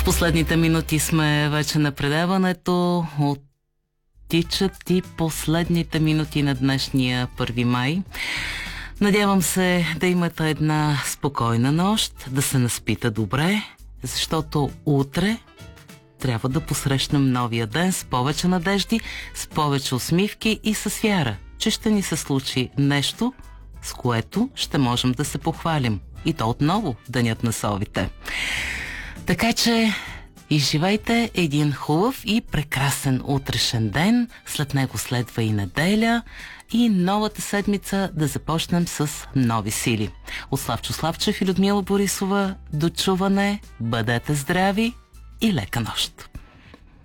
В последните минути сме вече на предаването. Оттичат и последните минути на днешния 1 май. Надявам се да имате една спокойна нощ, да се наспите добре, защото утре трябва да посрещнем новия ден с повече надежди, с повече усмивки и с вяра, че ще ни се случи нещо, с което ще можем да се похвалим. И то отново денят на совите. Така че изживайте един хубав и прекрасен утрешен ден, след него следва и неделя и новата седмица да започнем с нови сили. От Славчо Славчев и Людмила Борисова до чуване, бъдете здрави и лека нощ!